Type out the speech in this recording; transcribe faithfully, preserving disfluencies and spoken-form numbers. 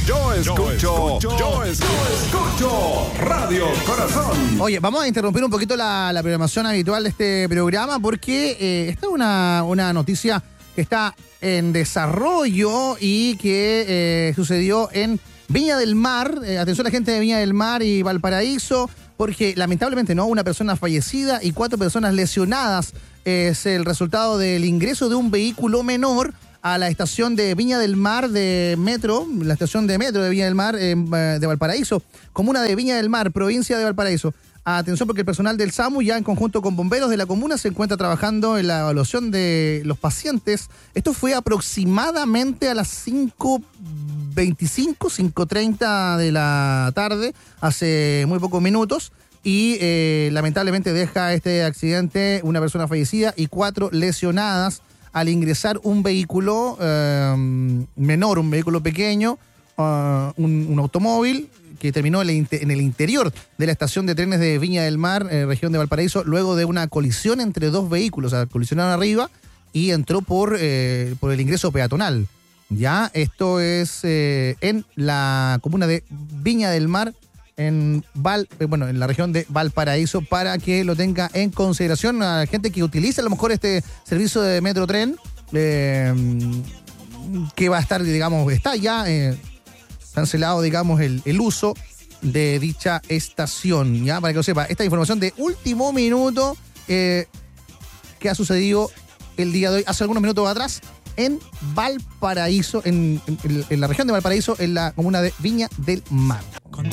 Yo escucho, yo escucho, escucho Radio Corazón. Oye, vamos a interrumpir un poquito la, la programación habitual de este programa porque eh, esta es una, una noticia que está en desarrollo y que eh, sucedió en Viña del Mar. Eh, atención a la gente de Viña del Mar y Valparaíso, porque lamentablemente no, una persona fallecida y cuatro personas lesionadas es el resultado del ingreso de un vehículo menor a la estación de Viña del Mar de Metro, la estación de Metro de Viña del Mar eh, de Valparaíso, comuna de Viña del Mar, provincia de Valparaíso. Atención porque el personal del SAMU, ya en conjunto con bomberos de la comuna, se encuentra trabajando en la evaluación de los pacientes. Esto fue aproximadamente a las cinco veinticinco, cinco treinta de la tarde, hace muy pocos minutos. Y eh, lamentablemente deja este accidente una persona fallecida y cuatro lesionadas al ingresar un vehículo eh, menor, un vehículo pequeño, uh, un, un automóvil que terminó en el, en el interior de la estación de trenes de Viña del Mar, eh, región de Valparaíso, luego de una colisión entre dos vehículos. O sea, colisionaron arriba y entró por, eh, por el ingreso peatonal. Ya, esto es eh, en la comuna de Viña del Mar, en Val, eh, bueno, en la región de Valparaíso, para que lo tenga en consideración a la gente que utiliza a lo mejor este servicio de Metro Tren, eh, que va a estar, digamos, está ya eh, cancelado, digamos, el, el uso de dicha estación, ya, para que lo sepa. Esta información de último minuto eh, que ha sucedido el día de hoy, hace algunos minutos atrás, en Valparaíso, en, en, en la región de Valparaíso, en la comuna de Viña del Mar.